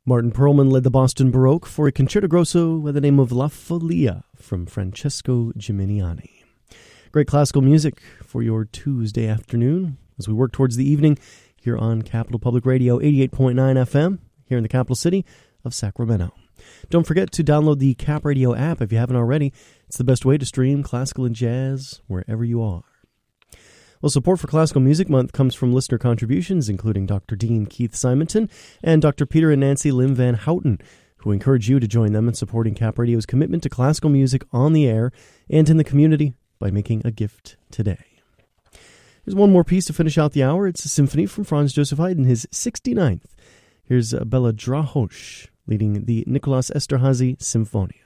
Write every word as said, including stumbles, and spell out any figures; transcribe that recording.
Martin Perlman led the Boston Baroque for a concerto grosso by the name of La Follia from Francesco Gimignani. Great classical music for your Tuesday afternoon as we work towards the evening here on Capital Public Radio eighty-eight point nine F M here in the capital city of Sacramento. Don't forget to download the Cap Radio app if you haven't already. It's the best way to stream classical and jazz wherever you are. Well, support for Classical Music Month comes from listener contributions, including Doctor Dean Keith Simonton and Doctor Peter and Nancy Lim Van Houten, who encourage you to join them in supporting Cap Radio's commitment to classical music on the air and in the community by making a gift today. Here's one more piece to finish out the hour. It's a symphony from Franz Joseph Haydn, his sixty-ninth. Here's Bella Drahosh leading the Nicolas Esterhazy Symphonia.